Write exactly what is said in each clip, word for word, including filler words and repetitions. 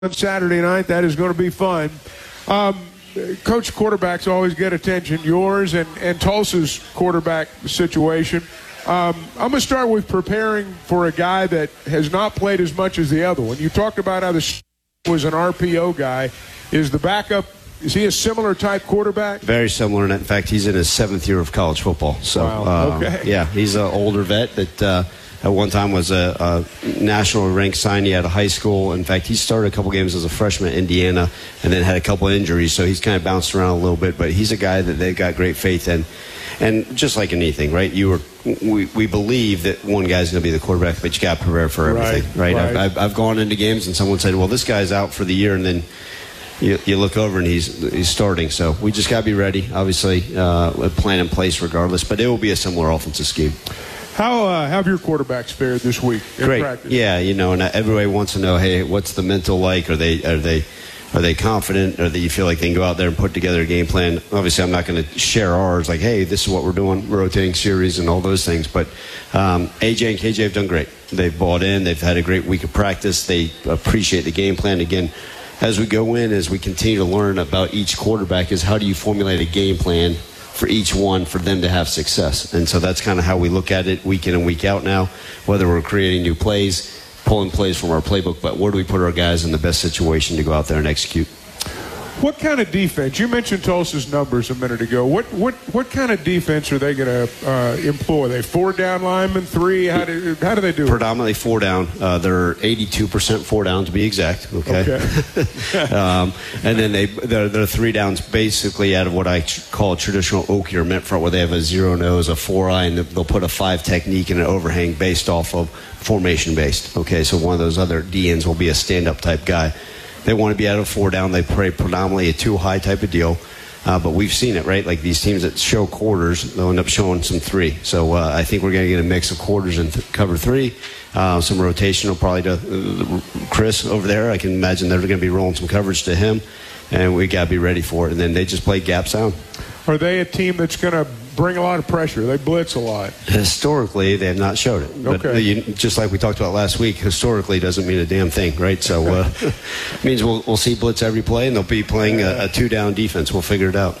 on Saturday night. That is going to be fun. Um, Coach, quarterbacks always get attention. Yours and, and Tulsa's quarterback situation. Um, I'm going to start with preparing for a guy that has not played as much as the other one. You talked about how the was an R P O guy. Is the backup, is he a similar type quarterback? Very similar. In fact, he's in his seventh year of college football. So, wow. uh, okay. yeah, he's an older vet that uh, at one time was a, a national ranked signee out of high school. In fact, he started a couple games as a freshman at Indiana and then had a couple injuries. So he's kind of bounced around a little bit. But he's a guy that they've got great faith in. And just like anything, right? You were, we, we believe that one guy's going to be the quarterback, but you got to prepare for everything, right? right? right. I've, I've gone into games and someone said, well, this guy's out for the year, and then you, you look over and he's he's starting. So we just got to be ready, obviously, uh, a plan in place regardless, but it will be a similar offensive scheme. How uh, have your quarterbacks fared this week in Great. practice? Yeah, you know, and everybody wants to know, hey, what's the mental like? Are they are they are they confident, or that you feel like they can go out there and put together a game plan? Obviously, I'm not going to share ours, like, hey, this is what we're doing, rotating series and all those things. But um, A J and K J have done great. They've bought in. They've had a great week of practice. They appreciate the game plan. Again, as we go in, as we continue to learn about each quarterback, is how do you formulate a game plan for each one for them to have success? And so that's kind of how we look at it week in and week out now, whether we're creating new plays, pulling plays from our playbook, but where do we put our guys in the best situation to go out there and execute? What kind of defense? You mentioned Tulsa's numbers a minute ago. What what what kind of defense are they going to uh, employ? Are they four down linemen, three? How do how do they do it? Predominantly four down. Uh, they're eighty-two percent four down to be exact. Okay. okay. um, and then they they're, they're three downs basically out of what I call a traditional Okie or mint front, where they have a zero nose, a four eye, and they'll put a five technique and an overhang based off of formation based. Okay, so one of those other D Ns will be a stand up type guy. They want to be out of four down. They play predominantly a two high type of deal. Uh, but we've seen it, right? Like these teams that show quarters, they'll end up showing some three. So uh, I think we're going to get a mix of quarters and th- cover three. Uh, some rotational probably to uh, Chris over there. I can imagine they're going to be rolling some coverage to him. And we got to be ready for it. And then they just play gap sound. Are they a team that's going to bring a lot of pressure? They blitz a lot. Historically, they have not showed it. But okay. you, just like we talked about last week, historically doesn't mean a damn thing, right? So uh, it means we'll, we'll see blitz every play, and they'll be playing a, a two-down defense. We'll figure it out.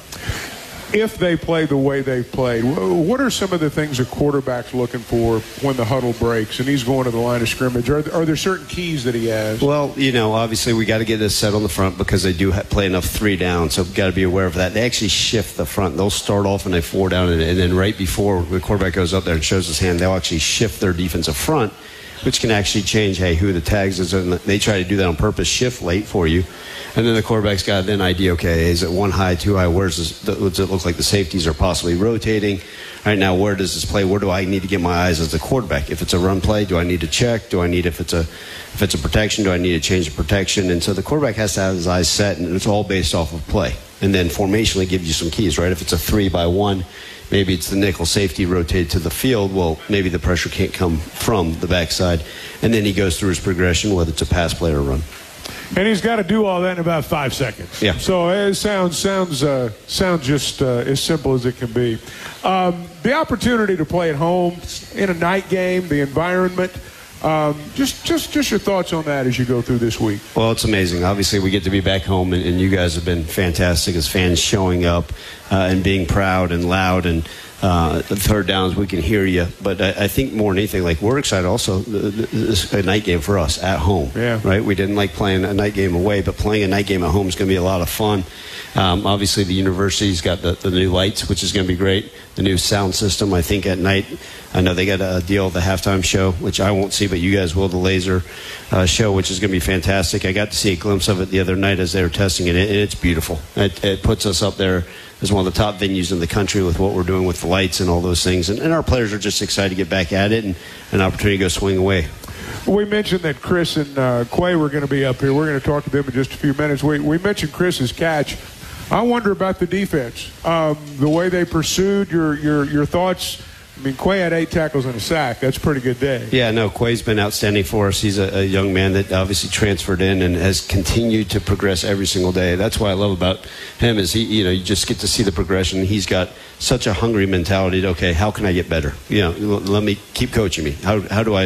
If they play the way they've played, what are some of the things a quarterback's looking for when the huddle breaks and he's going to the line of scrimmage? Are, are there certain keys that he has? Well, you know, obviously we got to get this set on the front because they do ha- play enough three down, so we've got to be aware of that. They actually shift the front. They'll start off in a four down, and, and then right before the quarterback goes up there and shows his hand, they'll actually shift their defensive front, which can actually change, hey, who the tags is. And they try to do that on purpose, shift late for you. And then the quarterback's got an idea, okay, is it one high, two high? Where's this, does it look like the safeties are possibly rotating? Right now, where does this play? Where do I need to get my eyes as a quarterback? If it's a run play, do I need to check? Do I need, if it's a if it's a protection, do I need to change the protection? And so the quarterback has to have his eyes set, and it's all based off of play. And then formationally gives you some keys, right? If it's a three by one, maybe it's the nickel safety rotated to the field. Well, maybe the pressure can't come from the backside. And then he goes through his progression, whether it's a pass play or a run. And he's got to do all that in about five seconds. Yeah. So it sounds sounds uh, sounds just uh, as simple as it can be. Um, the opportunity to play at home in a night game, the environment. Um, just, just, just your thoughts on that as you go through this week. Well, it's amazing. Obviously, we get to be back home, and, and you guys have been fantastic as fans, showing up uh, and being proud and loud. And uh, the third downs, we can hear you. But I, I think more than anything, like we're excited. Also, this a night game for us at home. Yeah. Right. We didn't like playing a night game away, but playing a night game at home is going to be a lot of fun. Um, obviously, the university's got the, the new lights, which is going to be great. The new sound system, I think, at night. I know they got a deal at the halftime show, which I won't see, but you guys will, the laser uh, show, which is going to be fantastic. I got to see a glimpse of it the other night as they were testing it, and it's beautiful. It, it puts us up there as one of the top venues in the country with what we're doing with the lights and all those things. And, and our players are just excited to get back at it and an opportunity to go swing away. We mentioned that Chris and uh, Quay were going to be up here. We're going to talk to them in just a few minutes. We, we mentioned Chris's catch. I wonder about the defense, um, the way they pursued. Your your your thoughts. I mean, Quay had eight tackles and a sack. That's a pretty good day. Yeah, no, Quay's been outstanding for us. He's a, a young man that obviously transferred in and has continued to progress every single day. That's what I love about him is he, you know, you just get to see the progression. He's got such a hungry mentality. To, okay, how can I get better? You know, let me keep coaching me. How how do I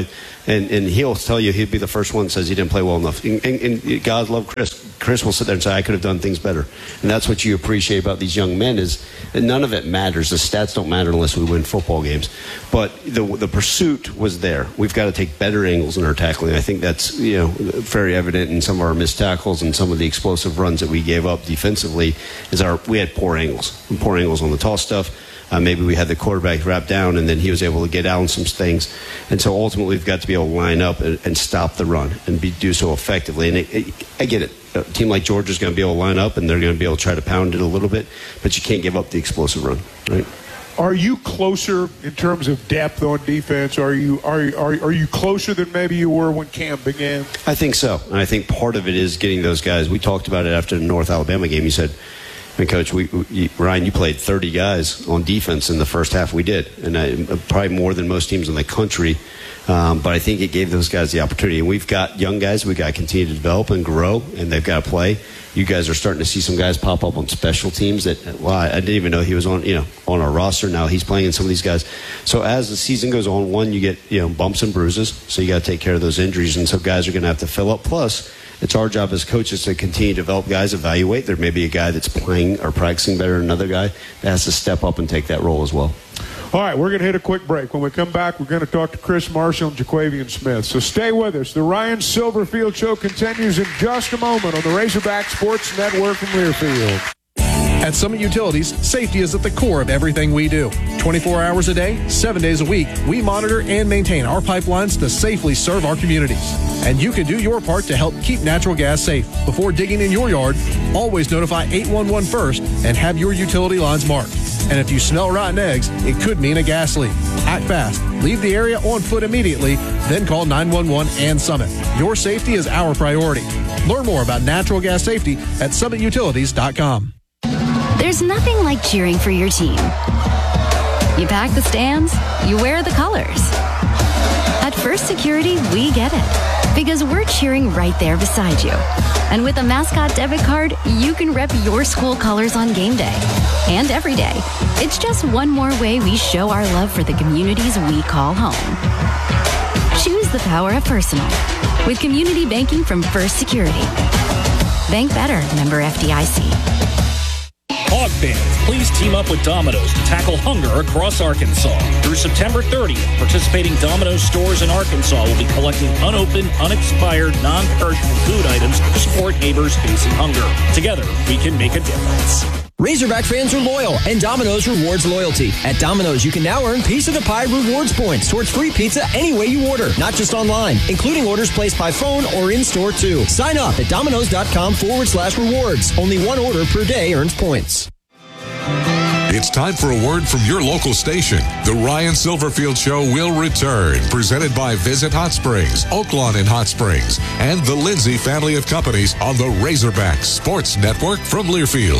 And, and he'll tell you, he'd be the first one that says he didn't play well enough. And, and, and God love Chris. Chris will sit there and say, I could have done things better. And that's what you appreciate about these young men is that none of it matters. The stats don't matter unless we win football games. But the the pursuit was there. We've got to take better angles in our tackling. I think that's, you know, very evident in some of our missed tackles and some of the explosive runs that we gave up defensively. Is our we had poor angles, poor angles on the tall stuff. Uh, maybe we had the quarterback wrapped down, and then he was able to get out on some things. And so ultimately, we've got to be able to line up and, and stop the run and be, do so effectively. And it, it, I get it. A team like Georgia is going to be able to line up, and they're going to be able to try to pound it a little bit, but you can't give up the explosive run, right? Are you closer in terms of depth on defense? Are you are you, are, are you closer than maybe you were when camp began? I think so. And I think part of it is getting those guys. We talked about it after the North Alabama game. You said, I mean, Coach, we, we, Ryan, you played thirty guys on defense in the first half. We did, and I, probably more than most teams in the country. Um, but I think it gave those guys the opportunity. And we've got young guys we've got to continue to develop and grow, and they've got to play. You guys are starting to see some guys pop up on special teams that, well, I didn't even know he was on, you know, on our roster. Now he's playing in some of these guys. So as the season goes on, one, you get, you know, bumps and bruises. So you got to take care of those injuries, and so guys are going to have to fill up. Plus, it's our job as coaches to continue to develop guys, evaluate. There may be a guy that's playing or practicing better than another guy that has to step up and take that role as well. All right, we're going to hit a quick break. When we come back, we're going to talk to Chris Marshall and Jaquavian Smith. So stay with us. The Ryan Silverfield Show continues in just a moment on the Razorback Sports Network from Learfield. At Summit Utilities, safety is at the core of everything we do. twenty-four hours a day, seven days a week, we monitor and maintain our pipelines to safely serve our communities. And you can do your part to help keep natural gas safe. Before digging in your yard, always notify eight one one first and have your utility lines marked. And if you smell rotten eggs, it could mean a gas leak. Act fast. Leave the area on foot immediately, then call nine one one and Summit. Your safety is our priority. Learn more about natural gas safety at summit utilities dot com. There's nothing like cheering for your team. You pack the stands, you wear the colors. At First Security, we get it, because we're cheering right there beside you. And with a Mascot debit card, you can rep your school colors on game day and every day. It's just one more way we show our love for the communities we call home. Choose the power of personal with community banking from First Security. Bank better, member F D I C. Hog fans, please team up with Domino's to tackle hunger across Arkansas. Through September thirtieth, participating Domino's stores in Arkansas will be collecting unopened, unexpired, non-perishable food items to support neighbors facing hunger. Together, we can make a difference. Razorback fans are loyal, and Domino's rewards loyalty. At Domino's, you can now earn Piece of the Pie rewards points towards free pizza any way you order, not just online, including orders placed by phone or in-store too. Sign up at domino's.com forward slash rewards. Only one order per day earns points. It's time for a word from your local station. The Ryan Silverfield Show will return, presented by Visit Hot Springs, Oaklawn in Hot Springs, and the Lindsay family of companies on the Razorback Sports Network from Learfield.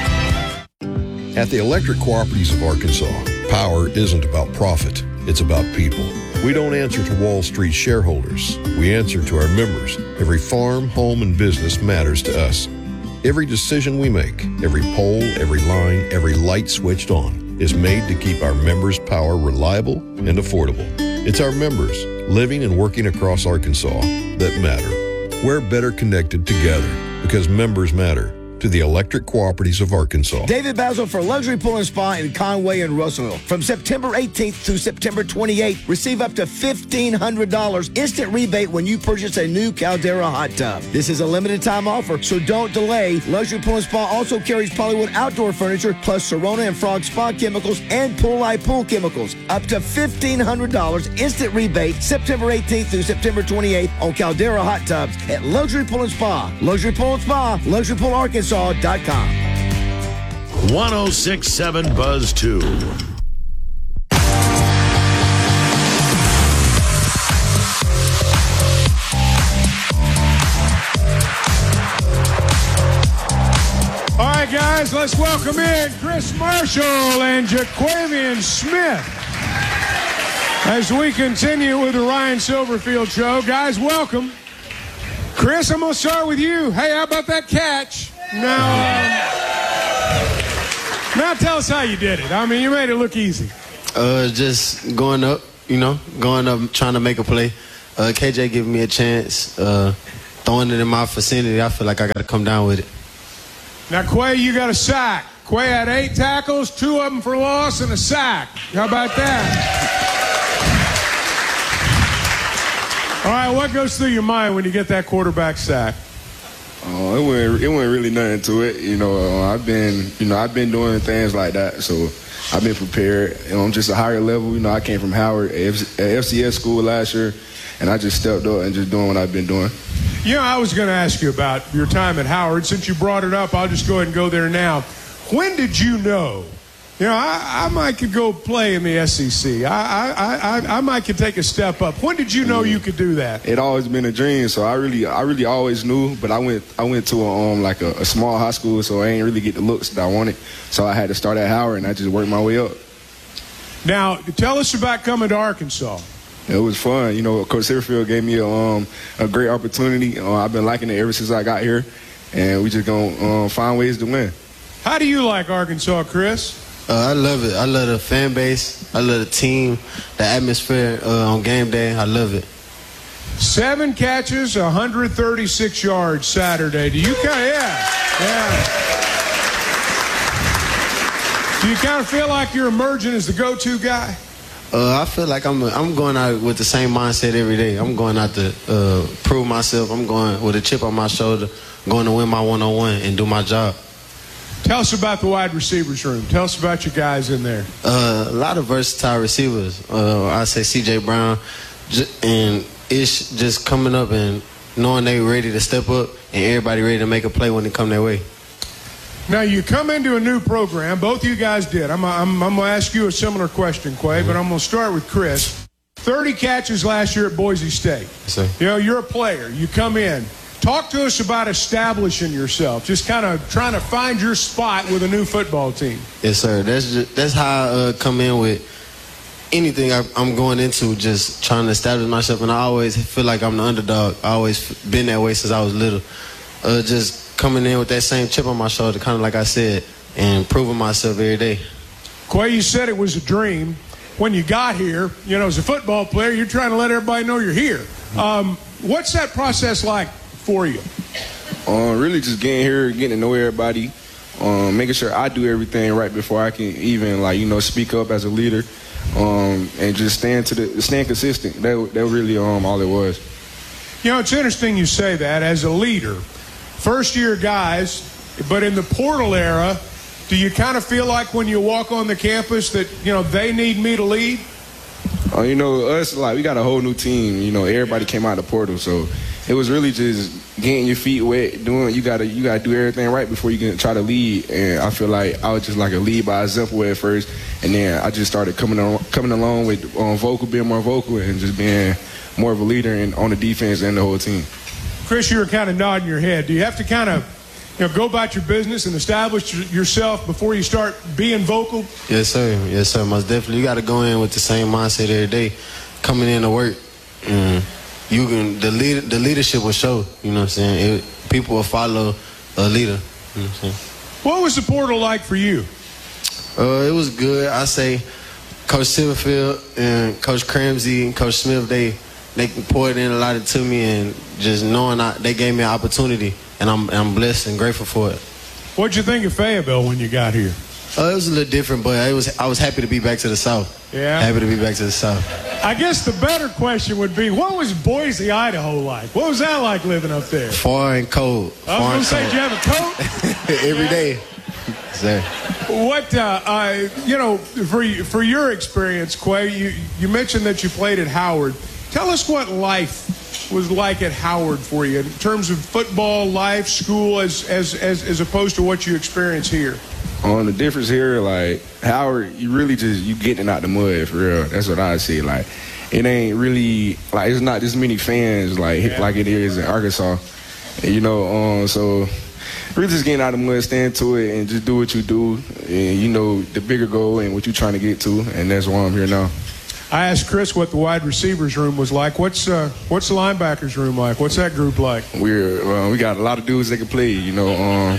At the Electric Cooperatives of Arkansas, power isn't about profit, it's about people. We don't answer to Wall Street shareholders. We answer to our members. Every farm, home, and business matters to us. Every decision we make, every pole, every line, every light switched on is made to keep our members' power reliable and affordable. It's our members, living and working across Arkansas, that matter. We're better connected together because members matter. To the Electric Cooperatives of Arkansas. David Basil for Luxury Pool and Spa in Conway and Russellville. From September eighteenth through September twenty-eighth, receive up to fifteen hundred dollars instant rebate when you purchase a new Caldera hot tub. This is a limited time offer, so don't delay. Luxury Pool and Spa also carries Polywood outdoor furniture, plus Serona and Frog Spa chemicals and Pool Light Pool chemicals. Up to fifteen hundred dollars instant rebate September eighteenth through September twenty-eighth on Caldera hot tubs at Luxury Pool and Spa. Luxury Pool and Spa, Luxury Pool Arkansas. Dot com. one oh six point seven Buzz two. All right, guys, let's welcome in Chris Marshall and Jaquavian Smith as we continue with the Ryan Silverfield Show. Guys, welcome. Chris, I'm going to start with you. Hey, how about that catch? Now, um, now tell us how you did it. I mean, you made it look easy. Uh, just going up, you know, going up, trying to make a play. Uh, K J giving me a chance, uh, throwing it in my vicinity. I feel like I got to come down with it. Now, Quay, you got a sack. Quay had eight tackles, two of them for loss, and a sack. How about that? All right, what goes through your mind when you get that quarterback sack? Uh, it wasn't. It wasn't really nothing to it. You know, uh, I've been. You know, I've been doing things like that, so I've been prepared. You know, I'm just a higher level. You know, I came from Howard, at F C S school last year, and I just stepped up and just doing what I've been doing. You know, I was going to ask you about your time at Howard. Since you brought it up, I'll just go ahead and go there now. When did you know? You know, I, I might could go play in the S E C. I, I, I, I might could take a step up. When did you know you could do that? It always been a dream, so I really, I really always knew. But I went, I went to a, um like a, a small high school, so I ain't really get the looks that I wanted. So I had to start at Howard, and I just worked my way up. Now, tell us about coming to Arkansas. It was fun. You know, Coach Silverfield gave me a, um, a great opportunity. Uh, I've been liking it ever since I got here, and we just gonna uh, find ways to win. How do you like Arkansas, Chris? Uh, I love it. I love the fan base. I love the team, the atmosphere uh, on game day. I love it. Seven catches, one hundred thirty-six yards Saturday. Do you kind of, yeah, yeah. Do you kind of feel like you're emerging as the go-to guy? Uh, I feel like I'm I'm going out with the same mindset every day. I'm going out to uh, prove myself. I'm going with a chip on my shoulder, going to win my one-on-one and do my job. Tell us about the wide receivers room. Tell us about your guys in there. Uh, a lot of versatile receivers. Uh, I say C J Brown and Ish just coming up and knowing they ready to step up and everybody ready to make a play when they come their way. Now, you come into a new program. Both of you guys did. I'm, I'm, I'm going to ask you a similar question, Quay, mm-hmm. but I'm going to start with Chris. thirty catches last year at Boise State. Yes, sir. You know, you're a player. You come in. Talk to us about establishing yourself, just kind of trying to find your spot with a new football team. Yes, sir. That's just, that's how I uh, come in with anything I, I'm going into, just trying to establish myself. And I always feel like I'm the underdog. I always been that way since I was little. Uh, just coming in with that same chip on my shoulder, kind of like I said, and proving myself every day. Quay, you said it was a dream. When you got here, you know, as a football player, you're trying to let everybody know you're here. Um, what's that process like for you? Uh, really just getting here, getting to know everybody, um, making sure I do everything right before I can even, like, you know, speak up as a leader, um, and just stand to the stand consistent. That that really um all it was. You know, it's interesting you say that. As a leader, first year guys, but in the portal era, do you kind of feel like when you walk on the campus that, you know, they need me to lead? Uh, you know, us, like, we got a whole new team. You know, everybody came out of the portal, so it was really just getting your feet wet, doing, you gotta you gotta do everything right before you can try to lead. And I feel like I was just like a lead by example at first, and then I just started coming on, coming along with um, vocal, being more vocal, and just being more of a leader in, on the defense and the whole team. Chris, you were kind of nodding your head. Do you have to kind of, you know, go about your business and establish yourself before you start being vocal? Yes, sir. Yes, sir. Most definitely. You got to go in with the same mindset every day, coming in to work. Mm. You can the lead, the leadership will show. You know what I'm saying? It, people will follow a leader. You know what I'm saying? What was the portal like for you? Uh, it was good. I say Coach Silverfield and Coach Cramsey and Coach Smith, they they poured in a lot to me, and just knowing I, they gave me an opportunity, and I'm I'm blessed and grateful for it. What'd you think of Fayetteville when you got here? Uh, it was a little different, but it was I was happy to be back to the South. Yeah. Happy to be back to the South. I guess the better question would be, what was Boise, Idaho like? What was that like living up there? Far and cold. I was going to say, did you have a coat? Every day. Sir. What, uh, uh, you know, for for your experience, Quay, you, you mentioned that you played at Howard. Tell us what life was like at Howard for you in terms of football, life, school, as as as, as opposed to what you experience here. On the difference here, like, Howard, you really just, you getting out the mud, for real. That's what I see. Like, it ain't really, like, it's not this many fans, like, yeah. like it is in Arkansas. And, you know, um, so really just getting out of the mud, stand to it, and just do what you do. And, you know, the bigger goal and what you're trying to get to, and that's why I'm here now. I asked Chris what the wide receivers room was like. What's uh, what's the linebackers room like? What's that group like? We're, uh, we got a lot of dudes that can play, you know. Um,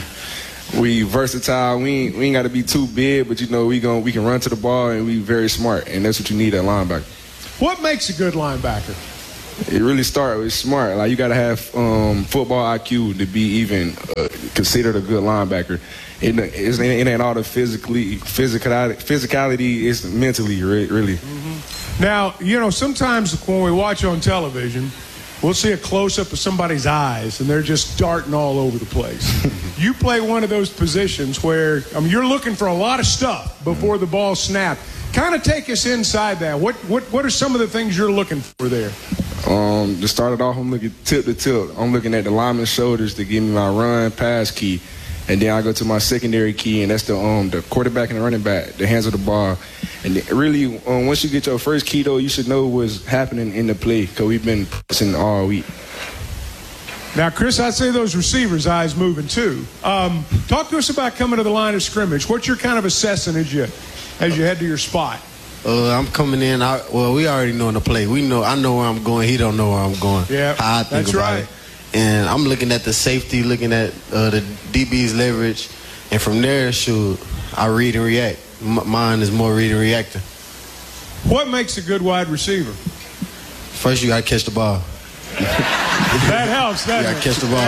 We versatile. We ain't, we ain't got to be too big, but, you know, we gon' we can run to the ball, and we very smart, and that's what you need at linebacker. What makes a good linebacker? it really started with smart. Like, you got to have um, football I Q to be even uh, considered a good linebacker. It, it's, it ain't all the physically, physicality, physicality it's mentally, really. Mm-hmm. Now, you know, sometimes when we watch on television, we'll see a close-up of somebody's eyes, and they're just darting all over the place. You play one of those positions where, I mean, you're looking for a lot of stuff before the ball snapped. Kind of take us inside that. What what what are some of the things you're looking for there? Um, to start it off, I'm looking tip to tip. I'm looking at the lineman's shoulders to give me my run pass key, and then I go to my secondary key, and that's the um the quarterback and the running back, the hands of the ball. And really, um, once you get your first key, though, you should know what's happening in the play because we've been pressing all week. Now, Chris, I'd say those receivers' eyes moving too. Um, talk to us about coming to the line of scrimmage. What you're kind of assessing as you as you head to your spot. Uh, I'm coming in. I, well, we already know the play. We know. I know where I'm going. He don't know where I'm going. Yeah, how I think that's about right. it. And I'm looking at the safety, looking at uh, the D B's leverage, and from there, shoot, I read and react. M- mine is more read and reacting. What makes a good wide receiver? First, you got to catch the ball. That helps, doesn't you it? got to catch the ball.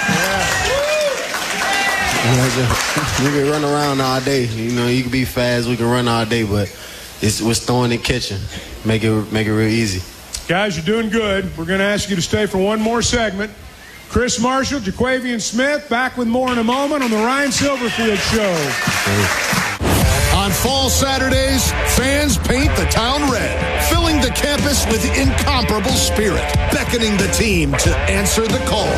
Yeah. yeah. You can run around all day. You know, you can be fast. We can run all day, but it's what's throwing and catching. Make it make it real easy. Guys, you're doing good. We're going to ask you to stay for one more segment. Chris Marshall, Jaquavian Smith, back with more in a moment on the Ryan Silverfield Show. On fall Saturdays, fans paint the town red, filling the campus with incomparable spirit, beckoning the team to answer the call.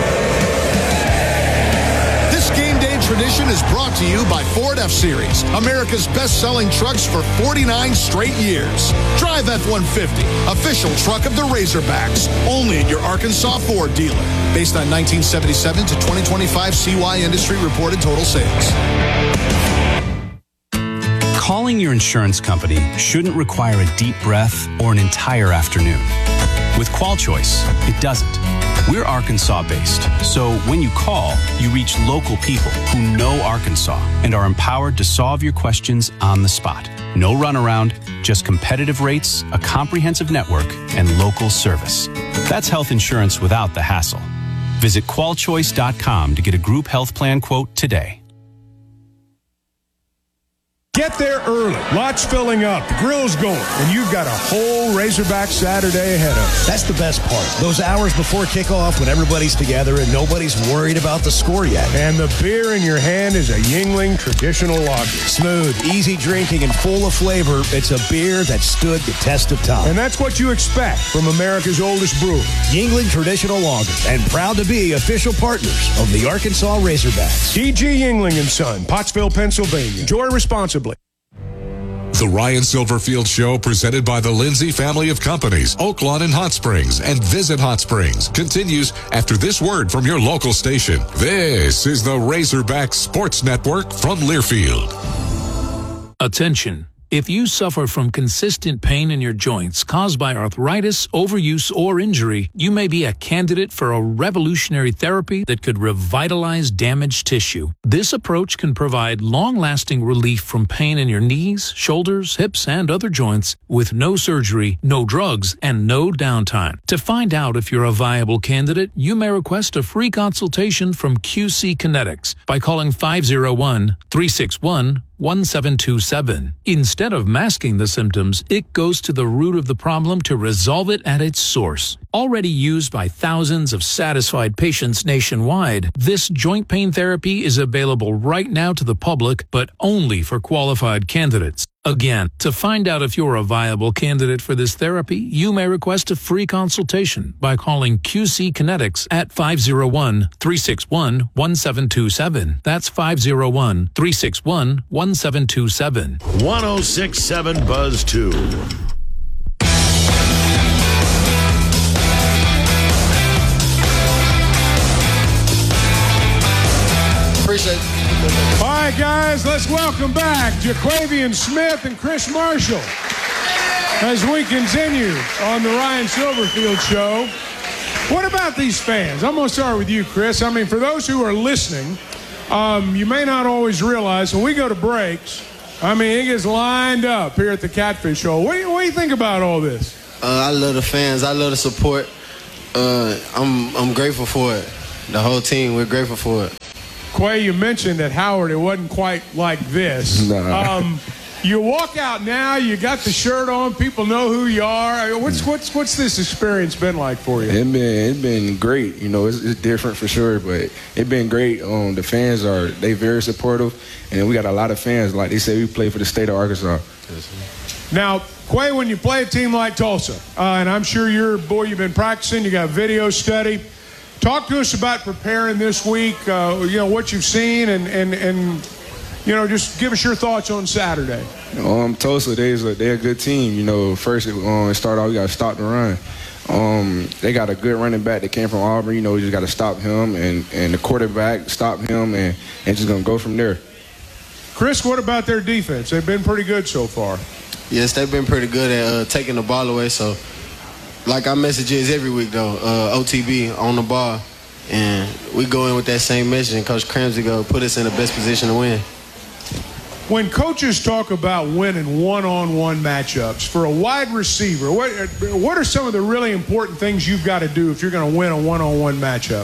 This game day tradition is brought to you by Ford F-Series, America's best-selling trucks for forty-nine straight years. Drive F one fifty, official truck of the Razorbacks, only at your Arkansas Ford dealer. Based on nineteen seventy-seven to twenty twenty-five C Y industry reported total sales. Calling your insurance company shouldn't require a deep breath or an entire afternoon. With QualChoice, it doesn't. We're Arkansas-based, so when you call, you reach local people who know Arkansas and are empowered to solve your questions on the spot. No runaround, just competitive rates, a comprehensive network, and local service. That's health insurance without the hassle. Visit qual choice dot com to get a group health plan quote today. Get there early. Lots filling up. The grill's going. And you've got a whole Razorback Saturday ahead of you. That's the best part. Those hours before kickoff when everybody's together and nobody's worried about the score yet. And the beer in your hand is a Yuengling Traditional Lager. Smooth, easy drinking, and full of flavor. It's a beer that stood the test of time. And that's what you expect from America's oldest brewery. Yuengling Traditional Lager. And proud to be official partners of the Arkansas Razorbacks. D G Yuengling and Son, Pottsville, Pennsylvania. Enjoy responsibly. The Ryan Silverfield Show, presented by the Lindsay family of companies, Oaklawn and Hot Springs, and Visit Hot Springs, continues after this word from your local station. This is the Razorback Sports Network from Learfield. Attention. If you suffer from consistent pain in your joints caused by arthritis, overuse, or injury, you may be a candidate for a revolutionary therapy that could revitalize damaged tissue. This approach can provide long-lasting relief from pain in your knees, shoulders, hips, and other joints with no surgery, no drugs, and no downtime. To find out if you're a viable candidate, you may request a free consultation from Q C Kinetics by calling five oh one, three six one, one seven two seven. Instead of masking the symptoms, it goes to the root of the problem to resolve it at its source. Already used by thousands of satisfied patients nationwide, this joint pain therapy is available right now to the public, but only for qualified candidates. Again, to find out if you're a viable candidate for this therapy, you may request a free consultation by calling Q C Kinetics at five oh one, three six one, one seven two seven. That's five oh one, three six one, one seven two seven. one oh six point seven Buzz two. Appreciate it. All right, guys, let's welcome back Jaquavian Smith and Chris Marshall as we continue on the Ryan Silverfield Show. What about these fans? I'm going to start with you, Chris. I mean, for those who are listening, um, you may not always realize when we go to breaks, I mean, it gets lined up here at the Catfish Show. What do you, what do you think about all this? Uh, I love the fans. I love the support. Uh, I'm I'm grateful for it. The whole team, we're grateful for it. Quay, you mentioned at Howard it wasn't quite like this. Nah. Um, you walk out now, you got the shirt on, people know who you are. What's what's what's this experience been like for you? It been it's been great. You know, it's, it's different for sure, but it's been great. Um, the fans are they very supportive, and we got a lot of fans. Like they say, we play for the state of Arkansas. Now, Quay, when you play a team like Tulsa, uh, and I'm sure you're boy, you've been practicing, you got video study. Talk to us about preparing this week. Uh, you know what you've seen, and and and you know just give us your thoughts on Saturday. Um, Tulsa, they's a, they're a good team. You know, first it, um, it started off, we got to stop the run. Um, they got a good running back that came from Auburn. You know, you just got to stop him, and, and the quarterback stop him, and, and just going to go from there. Chris, what about their defense? They've been pretty good so far. Yes, they've been pretty good at uh, taking the ball away. So, like our message is every week, though, uh, O T B, on the ball. And we go in with that same message, and Coach Cramsey go put us in the best position to win. When coaches talk about winning one-on-one matchups for a wide receiver, what what are some of the really important things you've got to do if you're going to win a one-on-one matchup?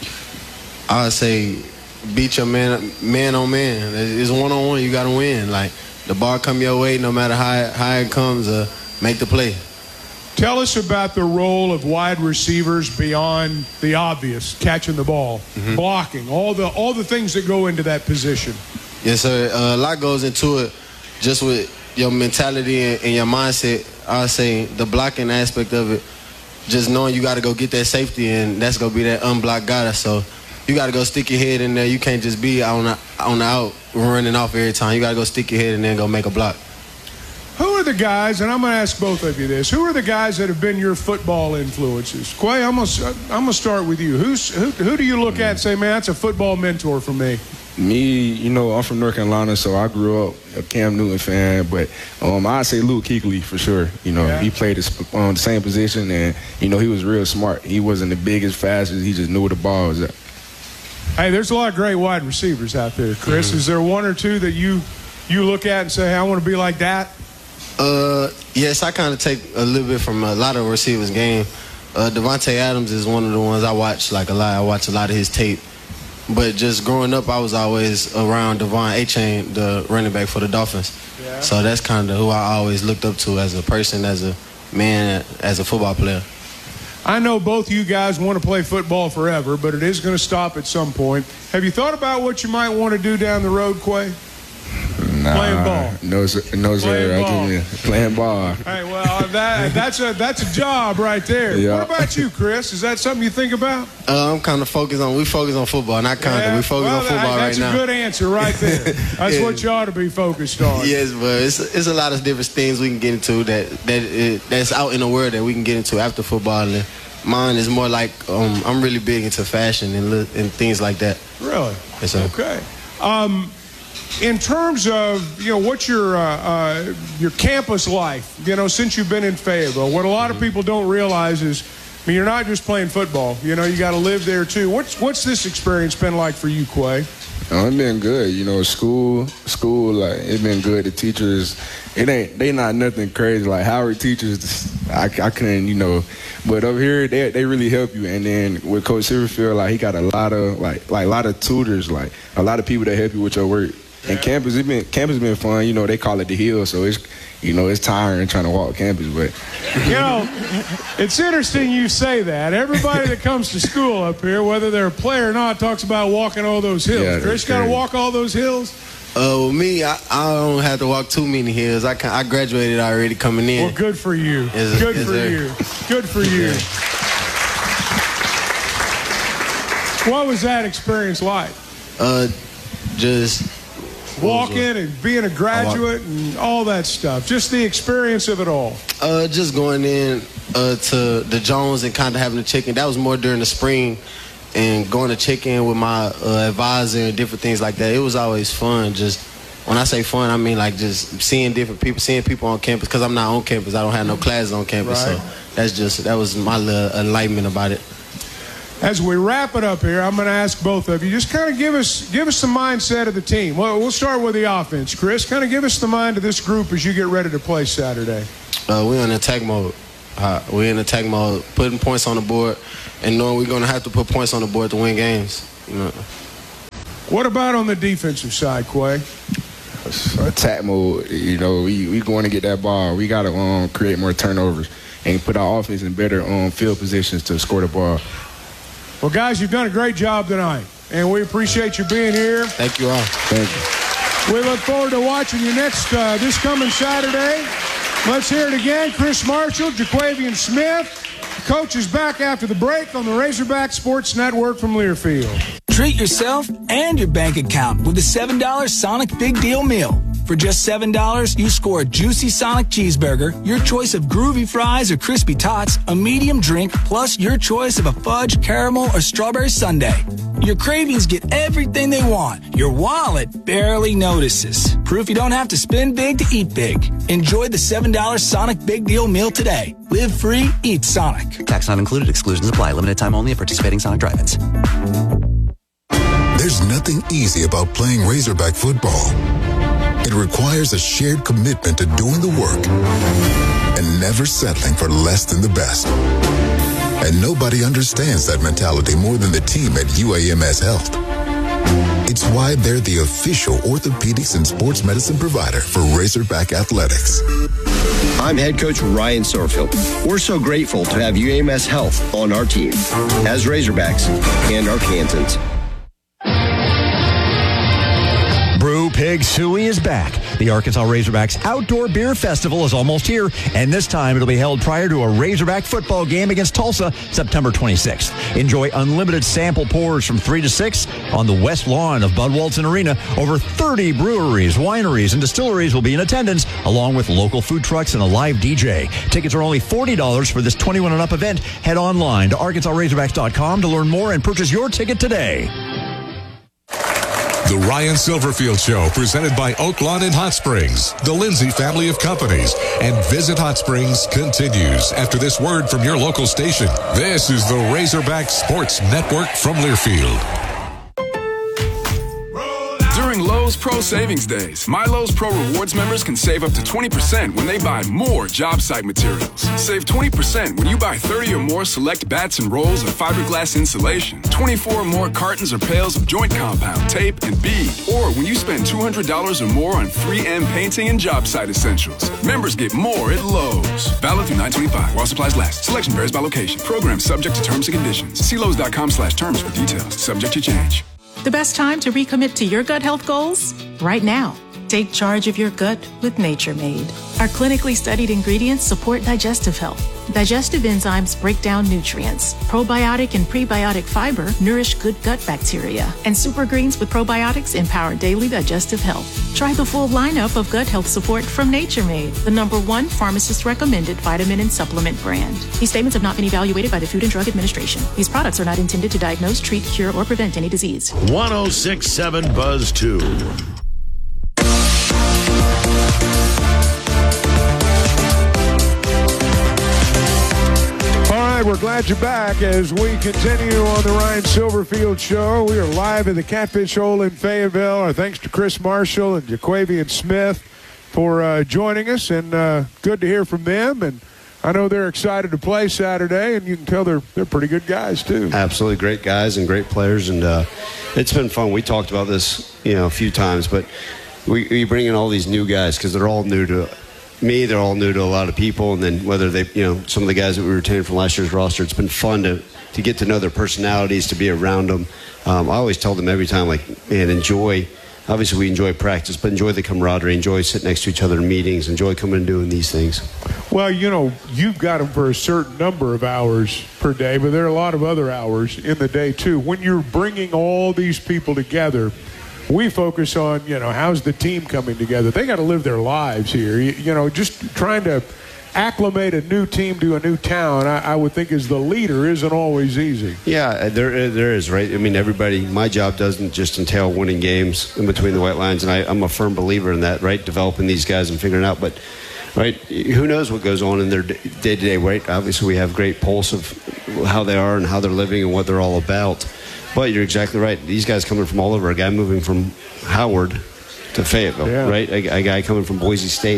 I would say beat your man man on man. It's one-on-one. You got to win. Like, the ball come your way, no matter how, how it comes, uh, make the play. Tell us about the role of wide receivers beyond the obvious, catching the ball, mm-hmm. blocking, all the all the things that go into that position. Yes, sir. Uh, a lot goes into it just with your mentality and, and your mindset. I would say the blocking aspect of it, just knowing you got to go get that safety, and that's going to be that unblocked guy. So you got to go stick your head in there. You can't just be on the, on the out running off every time. You got to go stick your head and then go make a block. Who are the guys, and I'm going to ask both of you this, who are the guys that have been your football influences? Quay, I'm going to I'm gonna start with you. Who's, who, who do you look at and say, man, that's a football mentor for me? Me, you know, I'm from North Carolina, so I grew up a Cam Newton fan, but um, I'd say Luke Kuechly for sure. You know, yeah. He played on the same position, and, you know, he was real smart. He wasn't the biggest, fastest. He just knew where the ball was at. Hey, there's a lot of great wide receivers out there, Chris. Mm-hmm. Is there one or two that you you look at and say, hey, I want to be like that? Uh, yes, I kind of take a little bit from a lot of receivers' game. Uh, Devontae Adams is one of the ones I watch like a lot. I watch a lot of his tape. But just growing up, I was always around Devon Achane, the running back for the Dolphins. Yeah. So that's kind of who I always looked up to as a person, as a man, as a football player. I know both you guys want to play football forever, but it is going to stop at some point. Have you thought about what you might want to do down the road, Quay? Nah, playing ball. No, sir. No, sir. Playing ball. I just, playing ball. Hey, well, that, that's a that's a job right there. Yeah. What about you, Chris? Is that something you think about? Uh, I'm kind of focused on. We focus on football, not kind of. Yeah. We focus well, on football that, right now. That's a good answer right there. That's yeah. what you ought to be focused on. Yes, but it's it's a lot of different things we can get into that that it, that's out in the world that we can get into after football. And mine is more like um, I'm really big into fashion and and things like that. Really? Yes, sir. Okay. Um, in terms of, you know, what's your uh, uh, your campus life, you know, since you've been in Fayetteville, what a lot of people don't realize is, I mean, you're not just playing football. You know, you got to live there, too. What's what's this experience been like for you, Quay? Oh, it's been good. You know, school, school, like, it's been good. The teachers, it ain't, they not nothing crazy. Like, Howard teachers, I, I couldn't, you know. But over here, they they really help you. And then with Coach Silverfield, like, he got a lot of, like, like a lot of tutors, like, a lot of people that help you with your work. And yeah. campus, it been campus been fun. You know, they call it the hill, so it's, you know, it's tiring trying to walk campus. But you know, it's interesting you say that. Everybody that comes to school up here, whether they're a player or not, talks about walking all those hills. Yeah, Chris, got to walk all those hills. Uh, well, me, I, I don't have to walk too many hills. I I graduated already coming in. Well, good for you. Is, good is for there? you. Good for you. What was that experience like? Uh, just. Walking and being a graduate and all that stuff. Just the experience of it all. Uh, just going in uh, to the Jones and kind of having to check in. That was more during the spring, and going to check in with my uh, advisor and different things like that. It was always fun. Just when I say fun, I mean like just seeing different people, seeing people on campus. Because I'm not on campus, I don't have no classes on campus. Right. So that's just that was my little enlightenment about it. As we wrap it up here, I'm going to ask both of you, just kind of give us give us the mindset of the team. Well, we'll start with the offense. Chris, kind of give us the mind of this group as you get ready to play Saturday. Uh, we're in attack mode. Uh, we're in attack mode, putting points on the board, and knowing we're going to have to put points on the board to win games. You know. What about on the defensive side, Quay? Attack mode, you know, we we going to get that ball. We got to um, create more turnovers and put our offense in better um, field positions to score the ball. Well, guys, you've done a great job tonight, and we appreciate you being here. Thank you all. Thank you. We look forward to watching you next uh, this coming Saturday. Let's hear it again. Chris Marshall, Jaquavian Smith. The coach is back after the break on the Razorback Sports Network from Learfield. Treat yourself and your bank account with the seven dollar Sonic Big Deal Meal. For just seven dollars, you score a juicy Sonic cheeseburger, your choice of groovy fries or crispy tots, a medium drink, plus your choice of a fudge, caramel, or strawberry sundae. Your cravings get everything they want. Your wallet barely notices. Proof you don't have to spend big to eat big. Enjoy the seven dollar Sonic Big Deal Meal today. Live free, eat Sonic. Tax not included. Exclusions apply. Limited time only at participating Sonic drive-ins. There's nothing easy about playing Razorback football. It requires a shared commitment to doing the work and never settling for less than the best. And nobody understands that mentality more than the team at U A M S Health. It's why they're the official orthopedics and sports medicine provider for Razorback Athletics. I'm head coach Ryan Silverfield. We're so grateful to have U A M S Health on our team as Razorbacks and Arkansans. Brew Pig Suey is back. The Arkansas Razorbacks Outdoor Beer Festival is almost here, and this time it'll be held prior to a Razorback football game against Tulsa, September twenty-sixth. Enjoy unlimited sample pours from three to six on the west lawn of Bud Walton Arena. Over thirty breweries, wineries, and distilleries will be in attendance, along with local food trucks and a live D J. Tickets are only forty dollars for this twenty-one and up event. Head online to arkansas razorbacks dot com to learn more and purchase your ticket today. The Ryan Silverfield Show, presented by Oaklawn and Hot Springs, the Lindsay family of companies, and Visit Hot Springs continues after this word from your local station. This is the Razorback Sports Network from Learfield. During Lowe's Pro Savings Days, My Lowe's Pro Rewards members can save up to twenty percent when they buy more job site materials. Save twenty percent when you buy thirty or more select bats and rolls of fiberglass insulation, twenty-four or more cartons or pails of joint compound, tape, and bead, or when you spend two hundred dollars or more on three M painting and job site essentials. Members get more at Lowe's. Valid through nine twenty-five while supplies last. Selection varies by location. Program subject to terms and conditions. See Lowe's dot com slash terms for details. Subject to change. The best time to recommit to your gut health goals? Right now. Take charge of your gut with Nature Made. Our clinically studied ingredients support digestive health. Digestive enzymes break down nutrients. Probiotic and prebiotic fiber nourish good gut bacteria. And super greens with probiotics empower daily digestive health. Try the full lineup of gut health support from Nature Made, the number one pharmacist-recommended vitamin and supplement brand. These statements have not been evaluated by the Food and Drug Administration. These products are not intended to diagnose, treat, cure, or prevent any disease. one oh six point seven Buzz two. We're glad you're back as we continue on the Ryan Silverfield Show. We are live at the Catfish Hole in Fayetteville. Our thanks to Chris Marshall and Jaquavian Smith for uh, joining us, and uh, good to hear from them. And I know they're excited to play Saturday, and you can tell they're they're pretty good guys too. Absolutely great guys and great players, and uh, it's been fun. We talked about this, you know, a few times, but we, we bring in all these new guys because they're all new to me, they're all new to a lot of people, and then whether they, you know, some of the guys that we retained from last year's roster, it's been fun to, to get to know their personalities, to be around them. Um, I always tell them every time, like, man, enjoy, obviously we enjoy practice, but enjoy the camaraderie, enjoy sitting next to each other in meetings, enjoy coming and doing these things. Well, you know, you've got them for a certain number of hours per day, but there are a lot of other hours in the day too. When you're bringing all these people together, we focus on, you know, how's the team coming together. They got to live their lives here. You, you know, just trying to acclimate a new team to a new town, I, I would think as the leader isn't always easy. Yeah, there there is, right? I mean, everybody, my job doesn't just entail winning games in between the white lines, and I, I'm a firm believer in that, right? Developing these guys and figuring out, but, right, who knows what goes on in their day-to-day, right? Obviously, we have great pulse of how they are and how they're living and what they're all about. But you're exactly right. These guys coming from all over, a guy moving from Howard to Fayetteville, yeah. right? A, a guy coming from Boise State.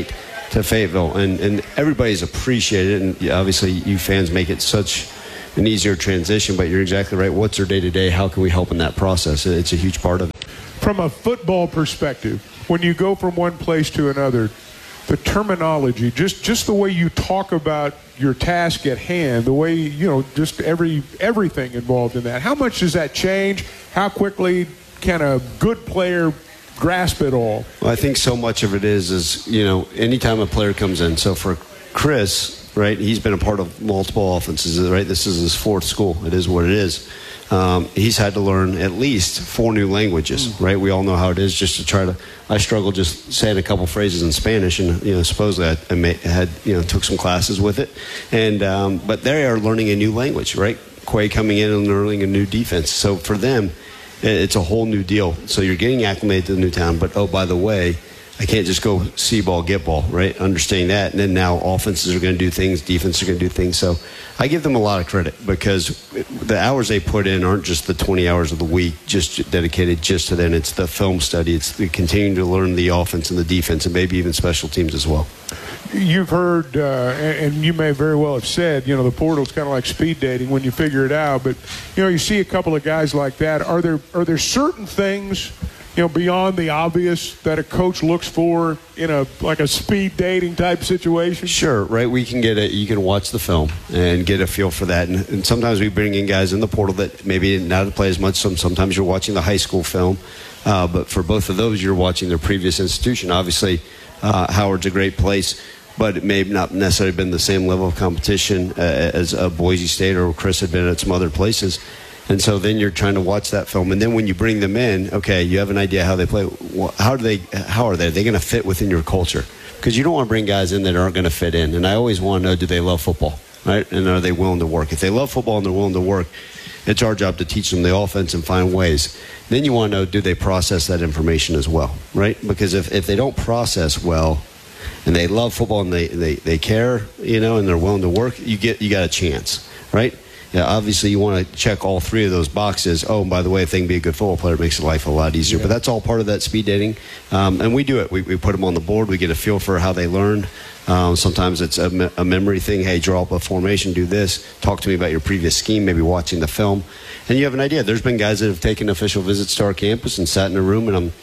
to Fayetteville, and, and everybody's appreciated it, and obviously you fans make it such an easier transition, but you're exactly right. What's their day-to-day? How can we help in that process? It's a huge part of it. From a football perspective, when you go from one place to another, the terminology, just, just the way you talk about your task at hand, the way, you know, just every everything involved in that. How much does that change? How quickly can a good player grasp it all? Well, I think so much of it is, is, you know, anytime a player comes in. So for Chris, right, he's been a part of multiple offenses, right? This is his fourth school. It is what it is. Um, he's had to learn at least four new languages, mm. right? We all know how it is just to try to, I struggle just saying a couple phrases in Spanish, and, you know, supposedly I, I may, had, you know, took some classes with it. And, um, but they are learning a new language, right? Quay coming in and learning a new defense. So for them, it's a whole new deal. So you're getting acclimated to the new town, but oh, by the way, I can't just go see ball, get ball, right? Understanding that. And then now offenses are going to do things, defense are going to do things. So I give them a lot of credit because the hours they put in aren't just the twenty hours of the week just dedicated just to them. It's the film study. It's the continuing to learn the offense and the defense and maybe even special teams as well. You've heard, uh, and you may very well have said, you know, the portal's kind of like speed dating when you figure it out. But, you know, you see a couple of guys like that. Are there are there certain things, you know, beyond the obvious that a coach looks for in a like a speed dating type situation? Sure, right. We can get it. You can watch the film and get a feel for that. And, and sometimes we bring in guys in the portal that maybe not play as much. Some sometimes you're watching the high school film, uh, but for both of those, you're watching their previous institution. Obviously, uh, Howard's a great place, but it may have not necessarily been the same level of competition uh, as uh, Boise State or Chris had been at some other places. And so then you're trying to watch that film. And then when you bring them in, okay, you have an idea how they play. How do they? How are they? Are they going to fit within your culture? Because you don't want to bring guys in that aren't going to fit in. And I always want to know, do they love football, right? And are they willing to work? If they love football and they're willing to work, it's our job to teach them the offense and find ways. Then you want to know, do they process that information as well, right? Because if, if they don't process well, and they love football and they, they, they care, you know, and they're willing to work, you get you got a chance, right? Yeah, obviously you want to check all three of those boxes. Oh, and by the way, if they can be a good football player, it makes life a lot easier. Yeah. But that's all part of that speed dating, um, and we do it. We, we put them on the board. We get a feel for how they learn. Um, sometimes it's a, me- a memory thing. Hey, draw up a formation, do this. Talk to me about your previous scheme, maybe watching the film. And you have an idea. There's been guys that have taken official visits to our campus and sat in a room and I'm,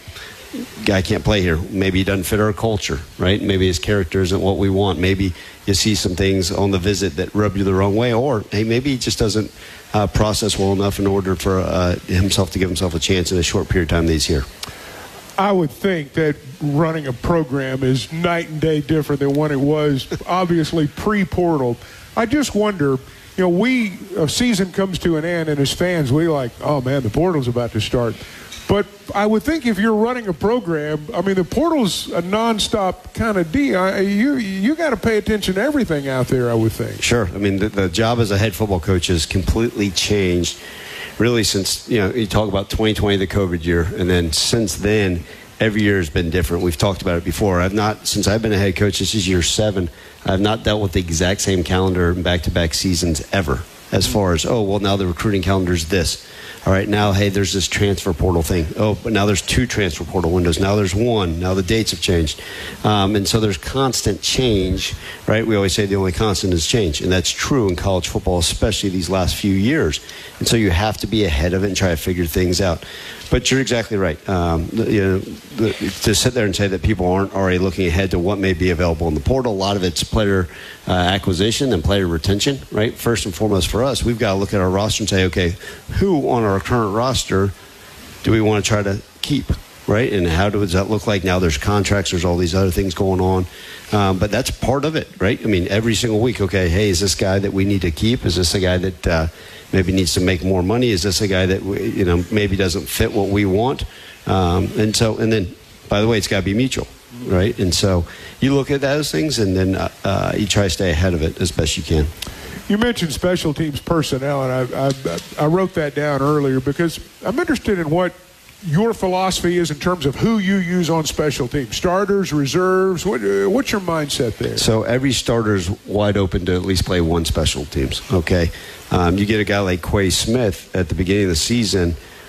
guy can't play here. Maybe he doesn't fit our culture, right? Maybe his character isn't what we want. Maybe you see some things on the visit that rub you the wrong way, or hey, maybe he just doesn't uh, process well enough in order for uh, himself to give himself a chance in a short period of time that he's here. I would think that running a program is night and day different than when it was obviously pre-portal. I just wonder, you know, we, a season comes to an end and as fans, we like, oh man, the portal's about to start. But I would think if you're running a program, I mean, the portal's a nonstop kind of deal. You you got to pay attention to everything out there, I would think. Sure. I mean, the, the job as a head football coach has completely changed, really, since, you know, you talk about twenty twenty, the COVID year, and then since then, every year has been different. We've talked about it before. I've not, since I've been a head coach, this is year seven, I've not dealt with the exact same calendar in back-to-back seasons ever. As far as, oh, well, now the recruiting calendar is this. All right, now, hey, there's this transfer portal thing. Oh, but now there's two transfer portal windows. Now there's one. Now the dates have changed. Um, and so there's constant change, right? We always say the only constant is change. And that's true in college football, especially these last few years. And so you have to be ahead of it and try to figure things out. But you're exactly right. Um, you know, the, to sit there and say that people aren't already looking ahead to what may be available in the portal, a lot of it's player uh, acquisition and player retention, right? First and foremost for us, we've got to look at our roster and say, okay, who on our current roster do we want to try to keep, right? And how does that look like? Now there's contracts, there's all these other things going on. Um, but that's part of it, right? I mean, every single week, okay, hey, is this guy that we need to keep? Is this a guy that uh, maybe needs to make more money? Is this a guy that, you know, maybe doesn't fit what we want? Um, and so, and then, by the way, it's got to be mutual, right? And so you look at those things and then uh, uh, you try to stay ahead of it as best you can. You mentioned special teams personnel, and I, I, I wrote that down earlier because I'm interested in what your philosophy is in terms of who you use on special teams. Starters, reserves, what, uh, what's your mindset there? So every starter is wide open to at least play one special teams, okay? Um, you get a guy like Quay Smith at the beginning of the season,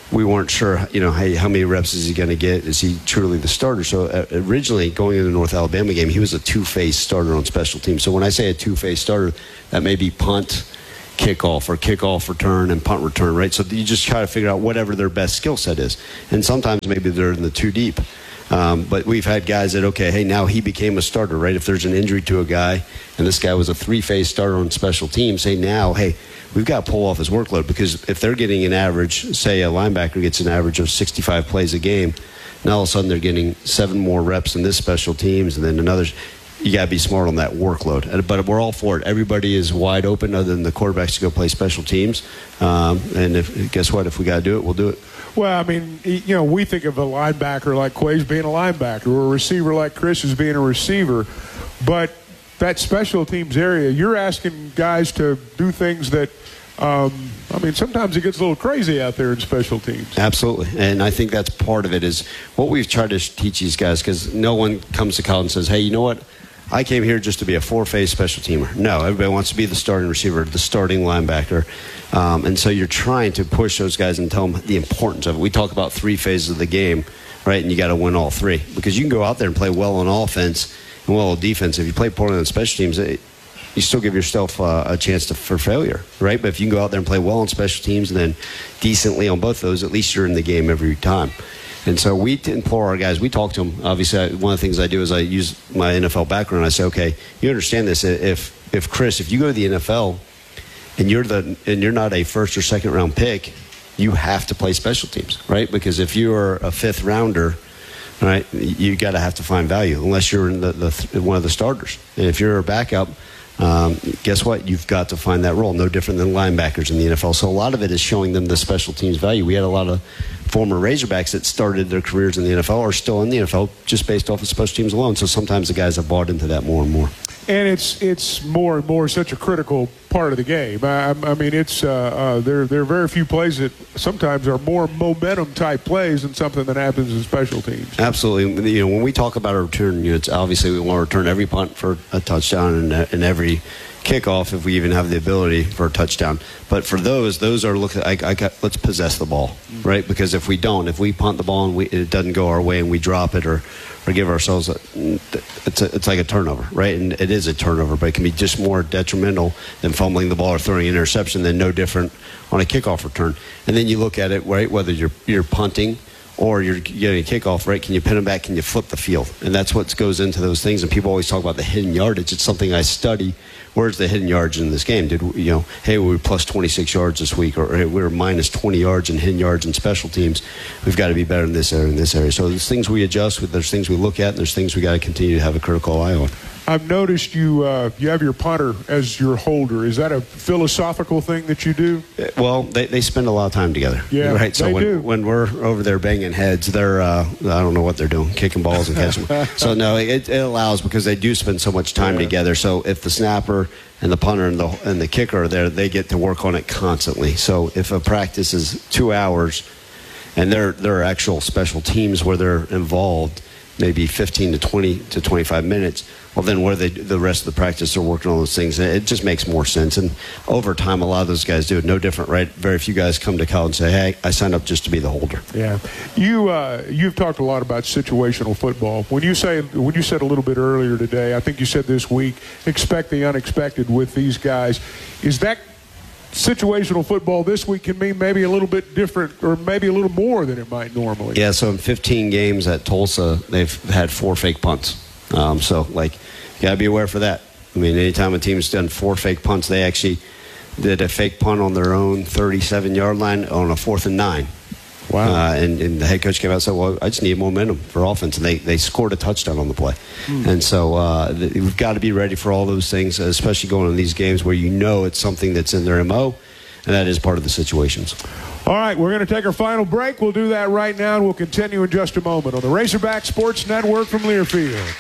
we weren't sure, you know, hey, how many reps is he going to get? Is he truly the starter? So uh, originally, going into the North Alabama game, he was a two-phase starter on special teams. So when I say a two-phase starter, that may be punt, kickoff, or kickoff return and punt return, right? So you just try to figure out whatever their best skill set is. And sometimes maybe they're in the two deep. Um, but we've had guys that, okay, hey, now he became a starter, right? If there's an injury to a guy, and this guy was a three-phase starter on special teams, say now, hey, we've got to pull off his workload, because if they're getting an average, say a linebacker gets an average of sixty-five plays a game, now all of a sudden they're getting seven more reps in this special teams, and then another. You got to be smart on that workload. But we're all for it. Everybody is wide open other than the quarterbacks to go play special teams. Um, and if, guess what? If we got to do it, we'll do it. Well, I mean, you know, we think of a linebacker like Quay's being a linebacker, or a receiver like Chris is being a receiver. But that special teams area, you're asking guys to do things that, um, I mean, sometimes it gets a little crazy out there in special teams. Absolutely. And I think that's part of it is what we've tried to teach these guys, because no one comes to college and says, hey, you know what? I came here just to be a four-phase special teamer. No, everybody wants to be the starting receiver, the starting linebacker. Um, and so you're trying to push those guys and tell them the importance of it. We talk about three phases of the game, right, and you got to win all three. Because you can go out there and play well on offense and well on defense. If you play poorly on special teams, it, you still give yourself uh, a chance to, for failure, right? But if you can go out there and play well on special teams and then decently on both those, at least you're in the game every time. And so we implore our guys, we talk to them. Obviously, I, one of the things I do is I use my N F L background. I say, okay, you understand this. If, if Chris, if you go to the N F L and you're, the, and you're not a first or second round pick, you have to play special teams, right? Because if you're a fifth rounder, right, you got to have to find value unless you're in the, the, one of the starters. And if you're a backup, Um, guess what? You've got to find that role. No different than linebackers in the N F L. So a lot of it is showing them the special teams value. We had a lot of former Razorbacks that started their careers in the N F L or still in the N F L just based off of special teams alone. So sometimes the guys have bought into that more and more. And it's it's more and more such a critical part of the game. I, I mean, it's uh, uh, there there are very few plays that sometimes are more momentum type plays than something that happens in special teams. Absolutely. You know, when we talk about our return units, obviously we want to return every punt for a touchdown and, and every kickoff if we even have the ability for a touchdown. But for those, those are look. I, I got, let's possess the ball, right? Because if we don't, if we punt the ball and we, it doesn't go our way and we drop it or or give ourselves a, it's a, it's like a turnover, right? And it is a turnover, but it can be just more detrimental than fumbling the ball or throwing an interception. Than no different on a kickoff return. And then you look at it, right? Whether you're you're punting or you're getting a kickoff, right? Can you pin them back? Can you flip the field? And that's what goes into those things. And people always talk about the hidden yardage. It's something I study. Where's the hidden yardage in this game? Did we, you know, hey, we were plus twenty-six yards this week, or hey, we were minus twenty yards in hidden yards in special teams. We've got to be better in this area, in this area. So there's things we adjust with. There's things we look at, and there's things we got to continue to have a critical eye on. I've noticed you uh, you have your punter as your holder. Is that a philosophical thing that you do? Well, they, they spend a lot of time together. Yeah, right. So they when, do. when we're over there banging heads, they're uh, I don't know what they're doing, kicking balls and catching them. So no, it, it allows because they do spend so much time yeah. together. So if the snapper and the punter and the and the kicker are there, they get to work on it constantly. So if a practice is two hours, and there there are actual special teams where they're involved, maybe fifteen to twenty to twenty-five minutes. Well, then where they the rest of the practice are working on those things, it just makes more sense. And over time, a lot of those guys do it. No different, right? Very few guys come to college and say, "Hey, I signed up just to be the holder." Yeah, you uh, you've talked a lot about situational football. When you say when you said a little bit earlier today, I think you said this week, expect the unexpected with these guys. Is that situational football this week can mean maybe a little bit different or maybe a little more than it might normally? Yeah. So in fifteen games at Tulsa, they've had four fake punts. Um, so, like, you got to be aware for that. I mean, anytime a team's done four fake punts, they actually did a fake punt on their own thirty-seven-yard line on a fourth and nine. Wow. Uh, and, and the head coach came out and said, well, I just need momentum for offense. And they, they scored a touchdown on the play. Mm. And so uh, th- we've got to be ready for all those things, especially going in these games where you know it's something that's in their M O, and that is part of the situations. All right, we're going to take our final break. We'll do that right now, and we'll continue in just a moment on the Razorback Sports Network from Learfield.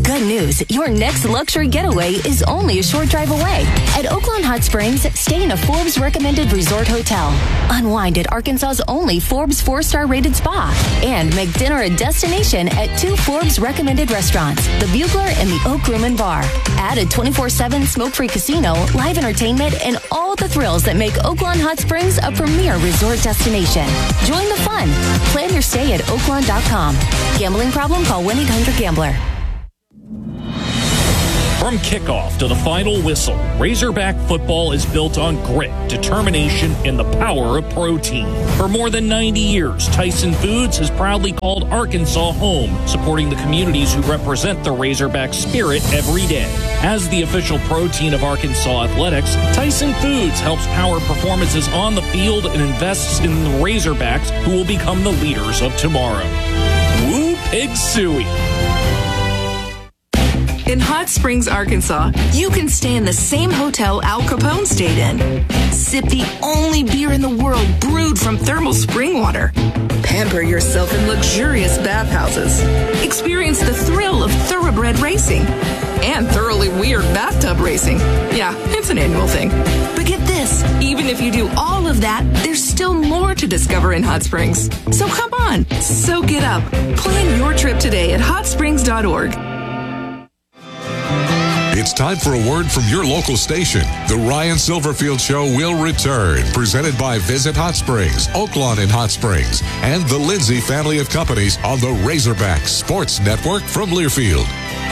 Good news, your next luxury getaway is only a short drive away. At Oaklawn Hot Springs, stay in a Forbes recommended resort hotel. Unwind at Arkansas's only Forbes four-star rated spa. And make dinner a destination at two Forbes recommended restaurants, the Bugler and the Oak Room and Bar. Add a twenty-four seven smoke-free casino, live entertainment, and all the thrills that make Oaklawn Hot Springs a premier resort destination. Join the fun. Plan your stay at oaklawn dot com. Gambling problem? Call one eight hundred gambler. From kickoff to the final whistle, Razorback football is built on grit, determination, and the power of protein. For more than ninety years, Tyson Foods has proudly called Arkansas home, supporting the communities who represent the Razorback spirit every day. As the official protein of Arkansas athletics, Tyson Foods helps power performances on the field and invests in the Razorbacks, who will become the leaders of tomorrow. Woo Pig Suey! In Hot Springs, Arkansas, you can stay in the same hotel Al Capone stayed in. Sip the only beer in the world brewed from thermal spring water. Pamper yourself in luxurious bathhouses. Experience the thrill of thoroughbred racing. And thoroughly weird bathtub racing. Yeah, it's an annual thing. But get this, even if you do all of that, there's still more to discover in Hot Springs. So come on, soak it up. Plan your trip today at hot springs dot org. It's time for a word from your local station. The Ryan Silverfield Show will return, presented by Visit Hot Springs, Oaklawn in Hot Springs, and the Lindsay family of companies on the Razorback Sports Network from Learfield.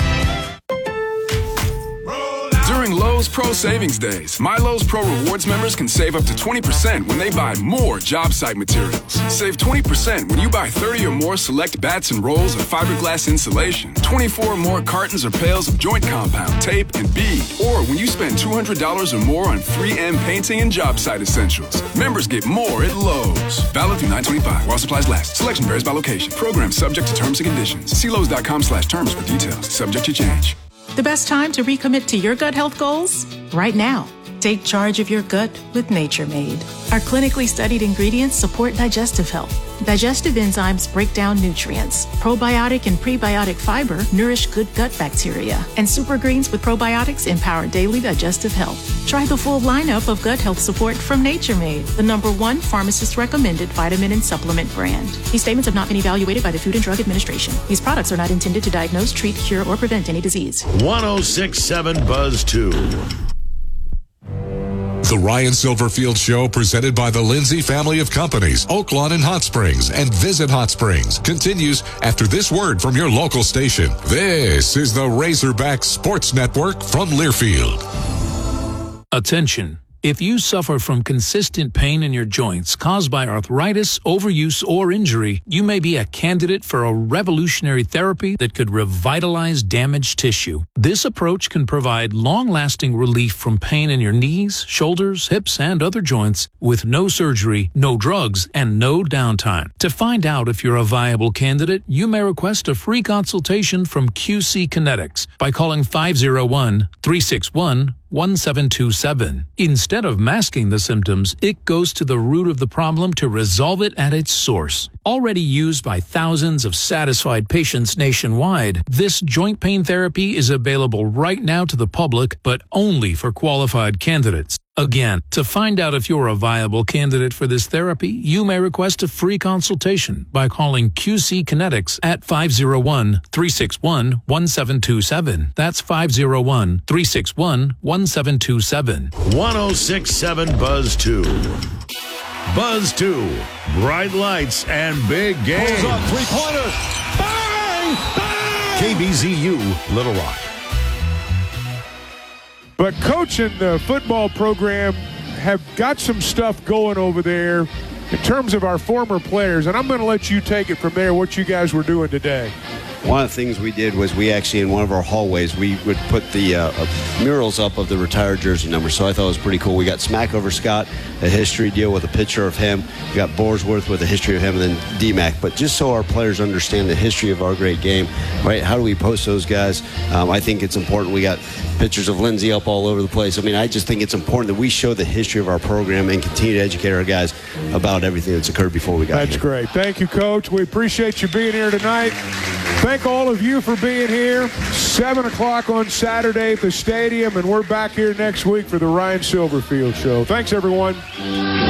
During Lowe's Pro Savings Days, My Lowe's Pro Rewards members can save up to twenty percent when they buy more job site materials. Save twenty percent when you buy thirty or more select bats and rolls of fiberglass insulation, twenty-four or more cartons or pails of joint compound, tape, and bead, or when you spend two hundred dollars or more on three M painting and job site essentials. Members get more at Lowe's. Valid through nine twenty-five while supplies last. Selection varies by location. Program subject to terms and conditions. See Lowe's dot com slash terms for details. Subject to change. The best time to recommit to your gut health goals? Right now. Take charge of your gut with Nature Made. Our clinically studied ingredients support digestive health. Digestive enzymes break down nutrients. Probiotic and prebiotic fiber nourish good gut bacteria. And super greens with probiotics empower daily digestive health. Try the full lineup of gut health support from Nature Made, the number one pharmacist-recommended vitamin and supplement brand. These statements have not been evaluated by the Food and Drug Administration. These products are not intended to diagnose, treat, cure, or prevent any disease. one oh six point seven Buzz two. The Ryan Silverfield Show, presented by the Lindsay family of companies, Oaklawn in Hot Springs, and Visit Hot Springs, continues after this word from your local station. This is the Razorback Sports Network from Learfield. Attention. If you suffer from consistent pain in your joints caused by arthritis, overuse, or injury, you may be a candidate for a revolutionary therapy that could revitalize damaged tissue. This approach can provide long-lasting relief from pain in your knees, shoulders, hips, and other joints with no surgery, no drugs, and no downtime. To find out if you're a viable candidate, you may request a free consultation from Q C Kinetics by calling five oh one, three six one, one seven two seven. Instead of masking the symptoms, it goes to the root of the problem to resolve it at its source. Already used by thousands of satisfied patients nationwide, this joint pain therapy is available right now to the public, but only for qualified candidates. Again, to find out if you're a viable candidate for this therapy, you may request a free consultation by calling Q C Kinetics at five oh one, three six one, one seven two seven. That's five oh one, three six one, one seven two seven. one oh six point seven Buzz two. Buzz two. Bright lights and big games. Pulls up three-pointer. Bang! Bang! K B Z U, Little Rock. But Coach and the football program have got some stuff going over there in terms of our former players, and I'm going to let you take it from there, what you guys were doing today. One of the things we did was we actually, in one of our hallways, we would put the uh, uh, murals up of the retired jersey numbers. So I thought it was pretty cool. We got Smackover Scott, a history deal with a picture of him. We got Borsworth with a history of him, and then D-Mac. But just so our players understand the history of our great game, right? How do we post those guys? Um, I think it's important. We got pictures of Lindsay up all over the place. I mean, I just think it's important that we show the history of our program and continue to educate our guys about everything that's occurred before we got That's here. That's great. Thank you, Coach. We appreciate you being here tonight. Thank all of you for being here. seven o'clock on Saturday at the stadium, and we're back here next week for the Ryan Silverfield Show. Thanks, everyone.